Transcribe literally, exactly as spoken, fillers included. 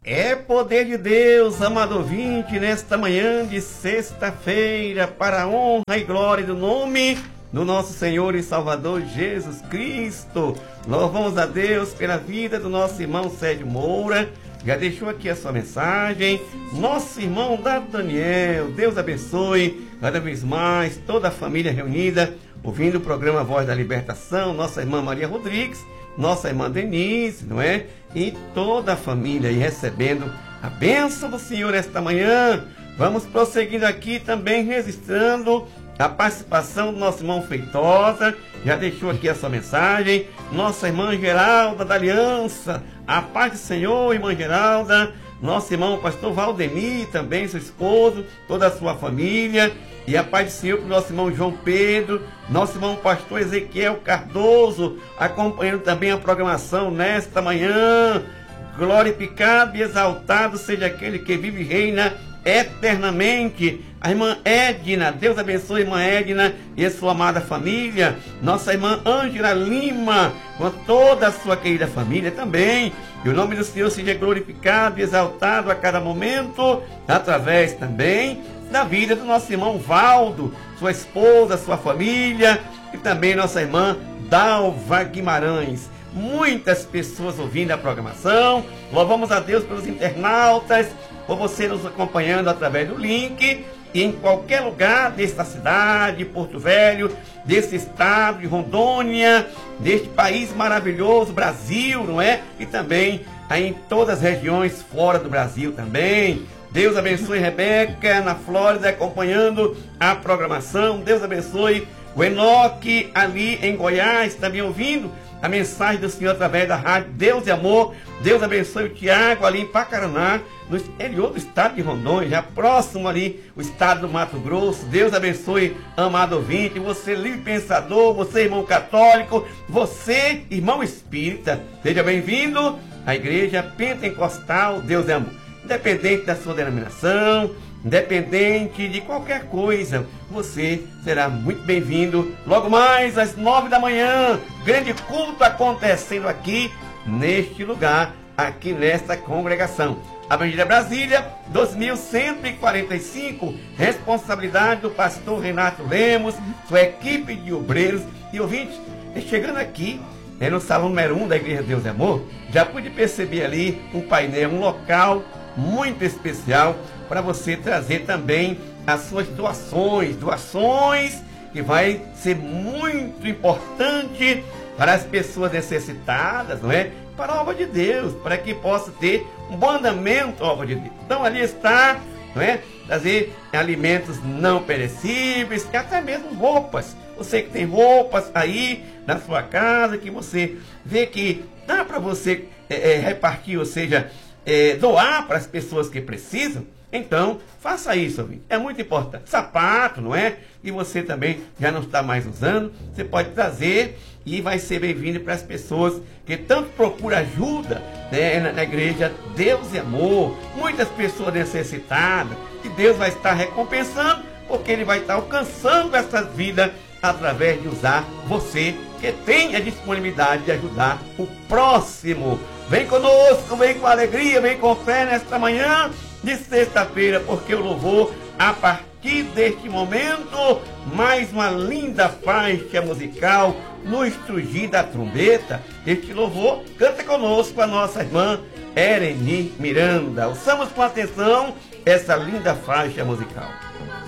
É poder de Deus, amado ouvinte, nesta manhã de sexta-feira, para a honra e glória do nome do nosso Senhor e Salvador Jesus Cristo. Louvamos a Deus pela vida do nosso irmão Sérgio Moura. Já deixou aqui a sua mensagem. Nosso irmão Dado Daniel, Deus abençoe cada vez mais toda a família reunida, ouvindo o programa Voz da Libertação. Nossa irmã Maria Rodrigues, nossa irmã Denise, não é? E toda a família aí recebendo a bênção do Senhor esta manhã. Vamos prosseguindo aqui também registrando a participação do nosso irmão Feitosa. Já deixou aqui a sua mensagem. Nossa irmã Geralda da Aliança, a paz do Senhor, irmã Geralda. Nosso irmão pastor Valdemir também, seu esposo, toda a sua família. E a paz do Senhor para o nosso irmão João Pedro, nosso irmão pastor Ezequiel Cardoso, acompanhando também a programação nesta manhã. Glorificado e exaltado seja aquele que vive e reina eternamente. A irmã Edna, Deus abençoe a irmã Edna e a sua amada família. Nossa irmã Ângela Lima, com toda a sua querida família também. E o nome do Senhor seja glorificado e exaltado a cada momento, através também da vida do nosso irmão Valdo, sua esposa, sua família, e também nossa irmã Dalva Guimarães. Muitas pessoas ouvindo a programação. Louvamos a Deus pelos internautas, por você nos acompanhando através do link, e em qualquer lugar desta cidade, de Porto Velho, desse estado de Rondônia, deste país maravilhoso, Brasil, não é? E também aí em todas as regiões fora do Brasil também. Deus abençoe Rebeca, na Flórida, acompanhando a programação. Deus abençoe o Enoque, ali em Goiás, também ouvindo a mensagem do Senhor através da rádio Deus e Amor. Deus abençoe o Tiago, ali em Pacaraná, no interior do estado de Rondônia, já próximo ali, o estado do Mato Grosso. Deus abençoe, amado ouvinte, você livre pensador, você irmão católico, você irmão espírita. Seja bem-vindo à Igreja Pentecostal Deus e Amor. Independente da sua denominação, independente de qualquer coisa, você será muito bem-vindo. Logo mais às nove da manhã, grande culto acontecendo aqui neste lugar, aqui nesta congregação. Avenida Brasília, dois mil cento e quarenta e cinco, responsabilidade do pastor Renato Lemos, sua equipe de obreiros e ouvintes. Chegando aqui, é no salão número um da Igreja Deus e Amor, já pude perceber ali um painel, um local muito especial para você trazer também as suas doações, doações que vai ser muito importante para as pessoas necessitadas, não é? Para a obra de Deus, para que possa ter um bom andamento a obra de Deus. Então ali está, não é? Trazer alimentos não perecíveis, e até mesmo roupas. Você que tem roupas aí na sua casa, que você vê que dá para você é, é, repartir, ou seja, é, doar para as pessoas que precisam, então faça isso, amigo. É muito importante. Sapato, não é? E você também já não está mais usando, você pode trazer e vai ser bem-vindo para as pessoas que tanto procuram ajuda, né, na, na Igreja Deus e Amor. Muitas pessoas necessitadas, e Deus vai estar recompensando, porque Ele vai estar alcançando essas vidas através de usar você, que tem a disponibilidade de ajudar o próximo. Vem conosco, vem com alegria, vem com fé nesta manhã de sexta-feira, porque o louvor, a partir deste momento, mais uma linda faixa musical no estrugir da trombeta. Este louvor canta conosco a nossa irmã Ereni Miranda. Ouçamos com atenção essa linda faixa musical.